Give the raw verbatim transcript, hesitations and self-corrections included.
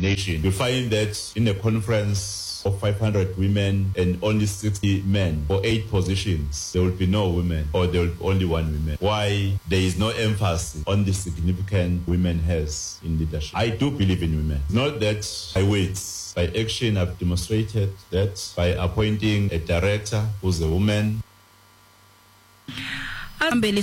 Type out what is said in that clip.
nation, you find that in a conference of five hundred women and only sixty men for eight positions, there will be no women, or there will be only one woman. Why? There is no emphasis on the significant women has in leadership. I do believe in women. Not that I wait. By action, I've demonstrated that by appointing a director who's a woman.